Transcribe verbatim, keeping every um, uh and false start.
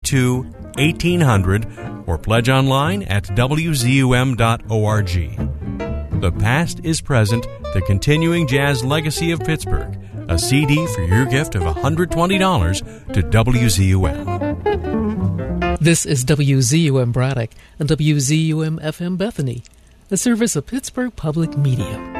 two, eighteen hundred or pledge online at w z u m dot org. The Past is Present, The Continuing Jazz Legacy of Pittsburgh, a C D for your gift of one hundred twenty dollars to W Z U M. This is W Z U M Braddock and W Z U M F M Bethany, a service of Pittsburgh Public Media.